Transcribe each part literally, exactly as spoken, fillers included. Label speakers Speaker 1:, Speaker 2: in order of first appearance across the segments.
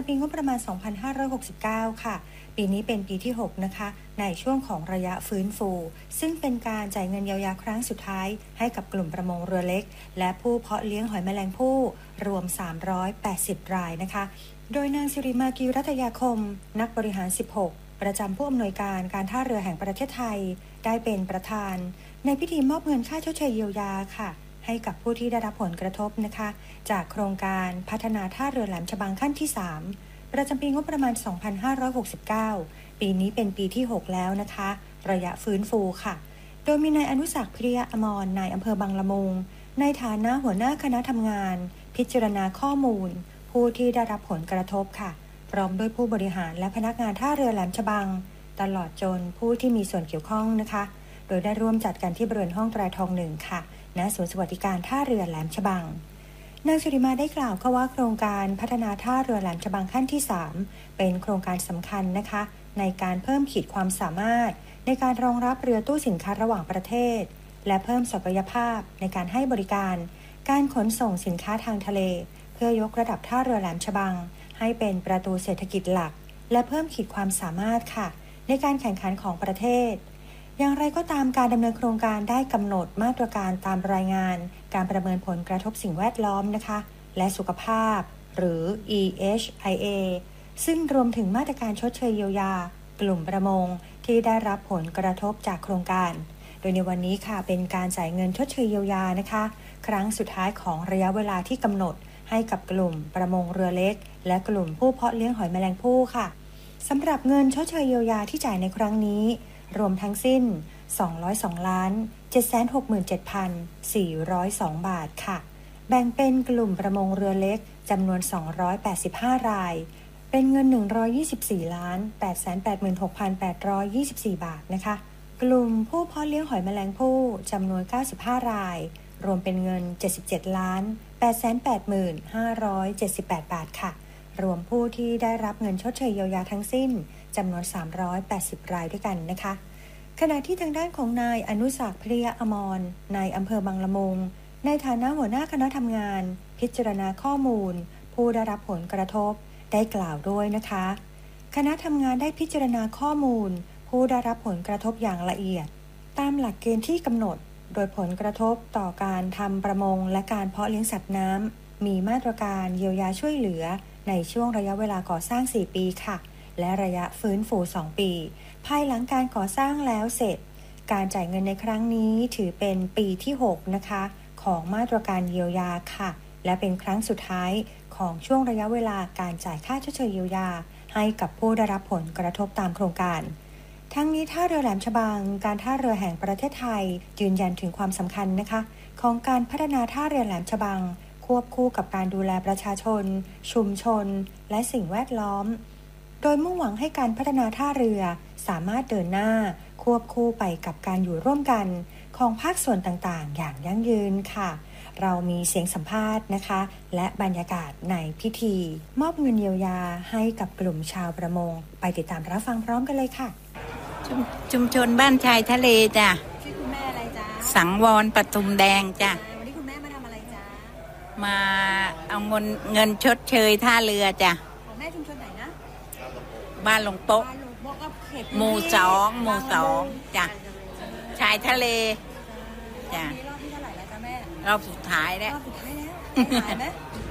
Speaker 1: ำปีงบประมาณ สองพันห้าร้อยหกสิบเก้า ค่ะปีนี้เป็นปีที่ หก นะคะในช่วงของระยะฟื้นฟูซึ่งเป็นการจ่ายเงินเยียวยาครั้งสุดท้ายให้กับกลุ่มประมงเรือเล็กและผู้เพาะเลี้ยงหอยแมลงภู่รวมสามร้อยแปดสิบรายนะคะโดยนางสิริมากีรัตยาคมนักบริหารสิบหกประจำผู้อำนวยการการท่าเรือแห่งประเทศไทยได้เป็นประธานในพิธีมอบเงินค่าชดเชยเยียวยาค่ะให้กับผู้ที่ได้รับผลกระทบนะคะจากโครงการพัฒนาท่าเรือแหลมฉบังขั้นที่สามประจำปีงบประมาณ สองพันห้าร้อยหกสิบเก้า ปีนี้เป็นปีที่ หก แล้วนะคะระยะฟื้นฟูค่ะโดยมีนายอนุศักดิ์พิริยอมรนายอำเภอบางละมุงในฐานะหัวหน้าคณะทำงานพิจารณาข้อมูลผู้ที่ได้รับผลกระทบค่ะพร้อมด้วยผู้บริหารและพนักงานท่าเรือแหลมฉบังตลอดจนผู้ที่มีส่วนเกี่ยวข้องนะคะโดยได้ร่วมจัดกันที่บริเวณห้องแตรทองหนึ่งค่ะณศูนย์สวัสดิการท่าเรือแหลมฉบังนางสุริมาได้กล่าวค่ะว่าโครงการพัฒนาท่าเรือแหลมฉบังขั้นที่สามเป็นโครงการสำคัญนะคะในการเพิ่มขีดความสามารถในการรองรับเรือตู้สินค้าระหว่างประเทศและเพิ่มศักยภาพในการให้บริการการขนส่งสินค้าทางทะเลเพื่อยกระดับท่าเรือแหลมฉบังให้เป็นประตูเศรษฐกิจหลักและเพิ่มขีดความสามารถค่ะในการแข่งขันของประเทศอย่างไรก็ตามการดำเนินโครงการได้กำหนดมาตรการตามรายงานการประเมินผลกระทบสิ่งแวดล้อมนะคะและสุขภาพหรือ อี เอช ไอ เอ ซึ่งรวมถึงมาตรการชดเชยเยียวยากลุ่มประมงที่ได้รับผลกระทบจากโครงการโดยในวันนี้ค่ะเป็นการจ่ายเงินชดเชยเยียวยานะคะครั้งสุดท้ายของระยะเวลาที่กำหนดให้กับกลุ่มประมงเรือเล็กและกลุ่มผู้เพาะเลี้ยงหอยแมลงภู่ค่ะสำหรับเงินชดเชยเยียวยาที่จ่ายในครั้งนี้รวมทั้งสิ้นสองร้อยสองล้านเจ็ดแสนหกหมื่นเจ็ดพันสี่ร้อยสองบาทค่ะแบ่งเป็นกลุ่มประมงเรือเล็กจำนวนสองร้อยแปดสิบห้ารายเป็นเงินหนึ่งร้อยยี่สิบสี่ล้านแปดแสนแปดหมื่นหกพันแปดร้อยยี่สิบสี่บาทนะคะกลุ่มผู้เพาะเลี้ยงหอยแมลงภู่จำนวนเก้าสิบห้ารายรวมเป็นเงินเจ็ดสิบเจ็ดล้านแปดแสนแปดหมื่นห้าร้อยเจ็ดสิบแปดบาทค่ะรวมผู้ที่ได้รับเงินชดเชยเยียวยาทั้งสิ้นจำนวนสามร้อยแปดสิบรายด้วยกันนะคะขณะที่ทางด้านของนายอนุศักดิ์พิริยอมรนายอำเภอบางละมุงในฐานะหัวหน้าคณะทำงานพิจารณาข้อมูลผู้ได้รับผลกระทบได้กล่าวด้วยนะคะคณะทำงานได้พิจารณาข้อมูลผู้ได้รับผลกระทบอย่างละเอียดตามหลักเกณฑ์ที่กำหนดโดยผลกระทบต่อการทำประมงและการเพาะเลี้ยงสัตว์น้ำมีมาตรการเยียวยาช่วยเหลือในช่วงระยะเวลาก่อสร้างสี่ปีค่ะและระยะฟื้นฟูสองปีภายหลังการก่อสร้างแล้วเสร็จการจ่ายเงินในครั้งนี้ถือเป็นปีที่หกนะคะของมาตรการเยียวยาค่ะและเป็นครั้งสุดท้ายของช่วงระยะเวลาการจ่ายค่าชดเชยเยียวยาให้กับผู้ได้รับผลกระทบตามโครงการทั้งนี้ท่าเรือแหลมฉบังการท่าเรือแห่งประเทศไทยยืนยันถึงความสำคัญนะคะของการพัฒนาท่าเรือแหลมฉบังควบคู่กับการดูแลประชาชนชุมชนและสิ่งแวดล้อมโดยมุ่งหวังให้การพัฒนาท่าเรือสามารถเดินหน้าควบคู่ไปกับการอยู่ร่วมกันของภาคส่วนต่างๆอย่างยั่งยืนค่ะเรามีเสียงสัมภาษณ์นะคะและบรรยากาศในพิธีมอบเงินเยียวยาให้กับกลุ่มชาวประมงไปติดตามรับฟังพร้อมกันเลยค่ะ
Speaker 2: ชมชุมชนบ้านชายทะเลจ้ะ
Speaker 3: ชื่อคุณแม่อะไรจ๊ะ
Speaker 2: สังวรปทุมแดงจ้ะ
Speaker 3: วันนี้คุณแม่มาทำอะไรจ๊ะ
Speaker 2: มาเอาเงินเงินชดเชยท่าเรือจ้ะ
Speaker 3: ของแม่ชุมชนไหนนะ
Speaker 2: บ้านหลงโป๊ะหมู่สองหมู่สองจ้ะชายทะเลจ้ะ
Speaker 3: รอบที่เท่าไหร่แล้วจ๊ะแม่
Speaker 2: รอบสุดท้ายแล้ว
Speaker 3: รอบสุดท้ายแล้วหายไหม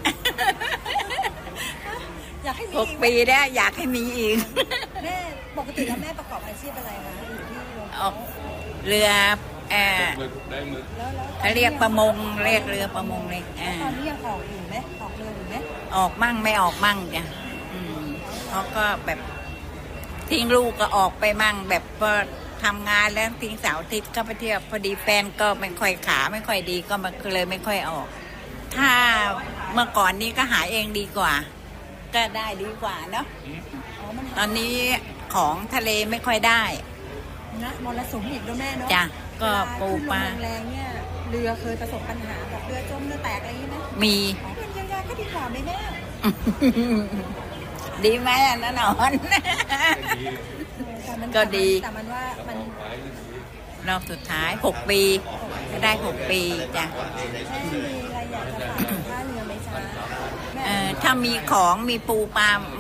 Speaker 3: อยากให้มี
Speaker 2: หกปีแล้วอยากให้มีอีก
Speaker 3: แม่ปกติแล้วแม่ประกอบอาชีพอะไรคะอยู่ที่
Speaker 2: ออกเรือเออเขาเรียกประมงเรียกเรือประมงเลย
Speaker 3: ตอนนี้ยังออกอยู่ไหมออกเรืออยู่ไหม
Speaker 2: ออกมั่งไม่ออกมั่งจ้ะเขาก็แบบทิ้งลูกก็ออกไปมั่งแบบพอทำงานแล้วทิ้งเสาร์อาทิตย์ก็ไปเที่ยวพอดีแฟนก็ไม่ค่อยขาไม่ค่อยดีก็มาเลยไม่ค่อยออกถ้าเมื่อก่อนนี้ก็หาเองดีกว่าก็ได้ดีกว่าเนาะตอนนี้ของทะเลไม่ค่อยได้
Speaker 3: นะมรสุมอีกด้วยแม่เนาะ
Speaker 2: จ้ะก็ปูปลา
Speaker 3: แรงเนี่ยเรือเคยประสบปัญหาแบบเรือจมเรือแตกอะไรอย่างนี้ไหม
Speaker 2: มี
Speaker 3: เงินเยียวยาก็ดีกว่าไหมแม่
Speaker 2: ดีไหมนะนอนก็ดี
Speaker 3: แต่มันว่ามัน
Speaker 2: รอบสุดท้ายหกปีก็ได้หกปีจ้ะ
Speaker 3: แม่มีอะไรอยากจะฝากท่าเรือไหมจ๊ะ
Speaker 2: เออถ้ามีของมีปูปลา